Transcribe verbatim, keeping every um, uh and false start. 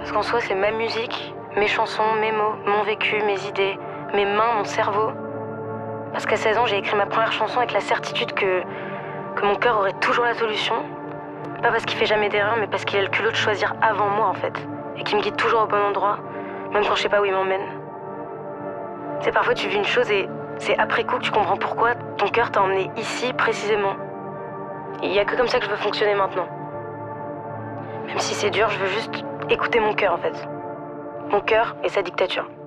Parce qu'en soi, c'est ma musique, mes chansons, mes mots, mon vécu, mes idées, mes mains, mon cerveau. Parce qu'à seize ans, j'ai écrit ma première chanson avec la certitude que, que mon cœur aurait toujours la solution. Pas parce qu'il fait jamais d'erreur, mais parce qu'il a le culot de choisir avant moi, en fait. Et qu'il me guide toujours au bon endroit, même quand je sais pas où il m'emmène. Tu sais, parfois tu vis une chose et c'est après coup que tu comprends pourquoi ton cœur t'a emmené ici, précisément. Il y a que comme ça que je veux fonctionner maintenant. Même si c'est dur, je veux juste écouter mon cœur, en fait. Mon cœur et sa dictature.